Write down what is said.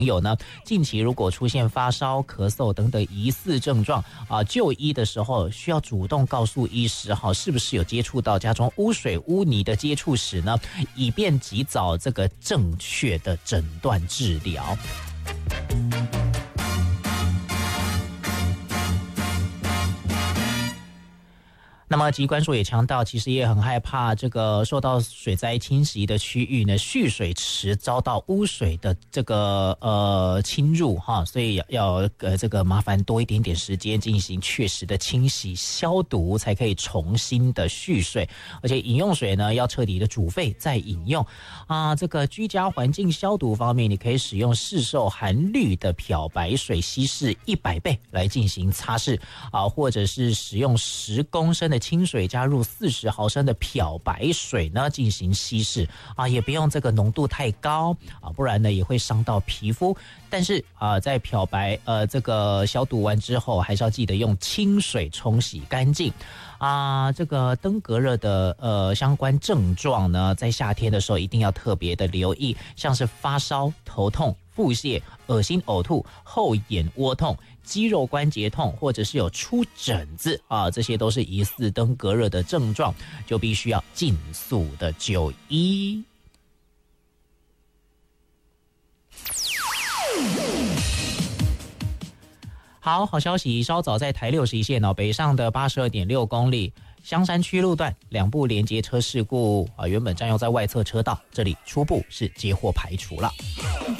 友呢，近期如果出现发烧、咳嗽等等疑似症状就医的时候需要主动告诉医师是不是有接触到家中污水污泥的接触史呢，以便及早这个正确的诊断治疗。那么疾管署也强调，其实也很害怕这个受到水灾侵袭的区域呢，蓄水池遭到污水的这个侵入所以要这个麻烦多一点点时间进行确实的清洗消毒，才可以重新的蓄水。而且饮用水呢要彻底的煮沸再饮用这个居家环境消毒方面，你可以使用市售含氯的漂白水稀释100倍来进行擦拭或者是使用10公升的清水加入40毫升的漂白水呢进行稀释也不用这个浓度太高不然呢也会伤到皮肤。但是在漂白这个消毒完之后，还是要记得用清水冲洗干净这个登革热的相关症状呢，在夏天的时候一定要特别的留意，像是发烧、头痛、腹泻、恶心呕吐、后眼窝痛、肌肉关节痛，或者是有出疹子这些都是疑似登革热的症状，就必须要尽速的就医。好消息，稍早在台61线北上的82.6公里香山区路段2部连接车事故原本占用在外侧车道，这里初步是接获排除了。